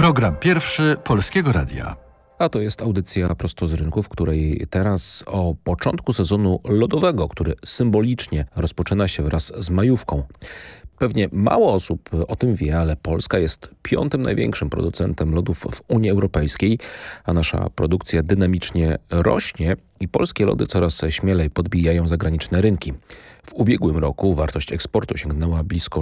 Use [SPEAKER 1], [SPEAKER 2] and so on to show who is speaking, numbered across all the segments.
[SPEAKER 1] Program pierwszy Polskiego Radia.
[SPEAKER 2] A to jest audycja prosto z rynku, w której teraz o początku sezonu lodowego, który symbolicznie rozpoczyna się wraz z majówką. Pewnie mało osób o tym wie, ale Polska jest 5. największym producentem lodów w Unii Europejskiej, a nasza produkcja dynamicznie rośnie i polskie lody coraz śmielej podbijają zagraniczne rynki. W ubiegłym roku wartość eksportu sięgnęła blisko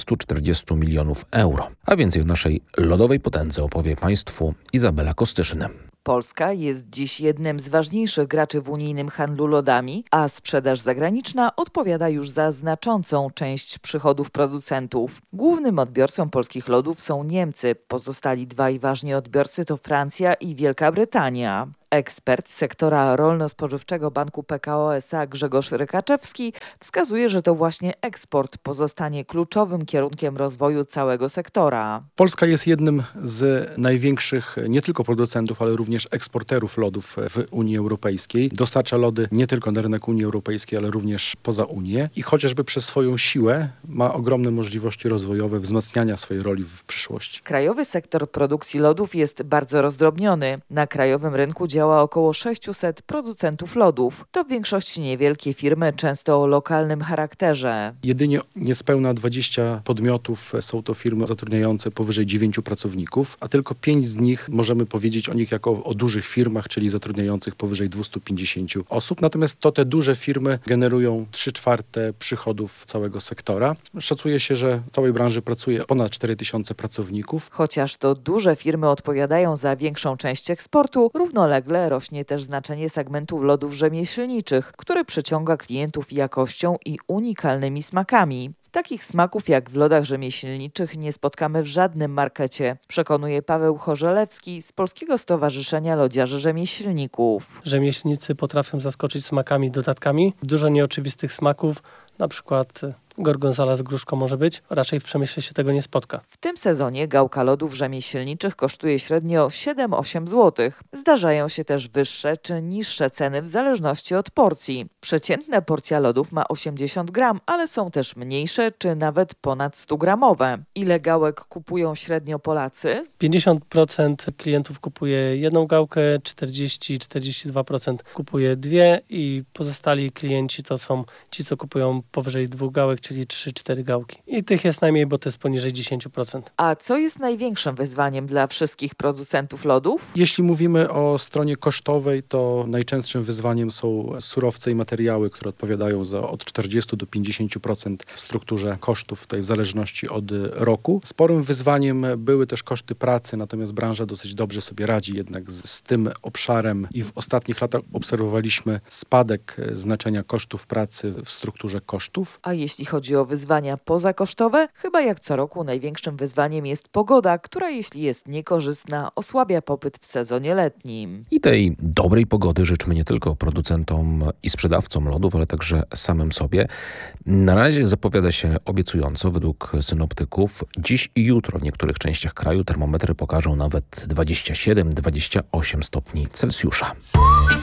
[SPEAKER 2] 440 milionów euro. A więcej o naszej lodowej potędze opowie Państwu Izabela Kostyszyn.
[SPEAKER 3] Polska jest dziś jednym z ważniejszych graczy w unijnym handlu lodami, a sprzedaż zagraniczna odpowiada już za znaczącą część przychodów producentów. Głównym odbiorcą polskich lodów są Niemcy. Pozostali dwaj ważni odbiorcy to Francja i Wielka Brytania. Ekspert z sektora rolno-spożywczego Banku PKO SA Grzegorz Rykaczewski wskazuje, że to właśnie eksport pozostanie kluczowym kierunkiem rozwoju całego sektora.
[SPEAKER 4] Polska jest jednym z największych nie tylko producentów, ale również eksporterów lodów w Unii Europejskiej. Dostarcza lody nie tylko na rynek Unii Europejskiej, ale również poza Unię i chociażby przez swoją siłę ma ogromne możliwości rozwojowe wzmacniania swojej roli w przyszłości.
[SPEAKER 3] Krajowy sektor produkcji lodów jest bardzo rozdrobniony. Na krajowym rynku działa około 600 producentów lodów. To w większości niewielkie firmy, często o lokalnym charakterze.
[SPEAKER 4] Jedynie niespełna 20 podmiotów są to firmy zatrudniające powyżej 9 pracowników, a tylko 5 z nich możemy powiedzieć o nich jako o dużych firmach, czyli zatrudniających powyżej 250 osób. Natomiast to te duże firmy generują 3/4 przychodów całego sektora. Szacuje się, że w całej branży pracuje ponad 4000 pracowników.
[SPEAKER 3] Chociaż to duże firmy odpowiadają za większą część eksportu, równolegle rośnie też znaczenie segmentu lodów rzemieślniczych, który przyciąga klientów jakością i unikalnymi smakami. Takich smaków jak w lodach rzemieślniczych nie spotkamy w żadnym markecie, przekonuje Paweł Chorzelewski z Polskiego Stowarzyszenia Lodziarzy Rzemieślników.
[SPEAKER 5] Rzemieślnicy potrafią zaskoczyć smakami, dodatkami. Dużo nieoczywistych smaków, na przykład gorgonzola z gruszką może być, raczej w Przemyśle się tego nie spotka.
[SPEAKER 3] W tym sezonie gałka lodów rzemieślniczych kosztuje średnio 7-8 zł. Zdarzają się też wyższe czy niższe ceny w zależności od porcji. Przeciętna porcja lodów ma 80 gram, ale są też mniejsze czy nawet ponad 100-gramowe. Ile gałek kupują średnio Polacy?
[SPEAKER 5] 50% klientów kupuje jedną gałkę, 40-42% kupuje dwie i pozostali klienci to są ci, co kupują powyżej 2 gałek, czyli 3-4 gałki. I tych jest najmniej, bo to jest poniżej 10%.
[SPEAKER 3] A co jest największym wyzwaniem dla wszystkich producentów lodów?
[SPEAKER 4] Jeśli mówimy o stronie kosztowej, to najczęstszym wyzwaniem są surowce i materiały, które odpowiadają za od 40 do 50% w strukturze kosztów, tutaj w zależności od roku. Sporym wyzwaniem były też koszty pracy, natomiast branża dosyć dobrze sobie radzi jednak z tym obszarem i w ostatnich latach obserwowaliśmy spadek znaczenia kosztów pracy w strukturze kosztów.
[SPEAKER 3] A jeśli chodzi o wyzwania pozakosztowe, chyba jak co roku największym wyzwaniem jest pogoda, która jeśli jest niekorzystna, osłabia popyt w sezonie letnim.
[SPEAKER 2] I tej dobrej pogody życzmy nie tylko producentom i sprzedawcom lodów, ale także samym sobie. Na razie zapowiada się obiecująco według synoptyków. Dziś i jutro w niektórych częściach kraju termometry pokażą nawet 27-28 stopni Celsjusza.